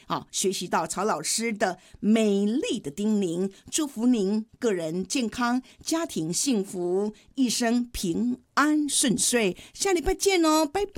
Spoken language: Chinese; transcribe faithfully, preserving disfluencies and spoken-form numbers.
好，学习到曹老师的美丽的叮咛，祝福您个人健康，家庭幸福，一生平安顺遂。下礼拜见哦，拜拜。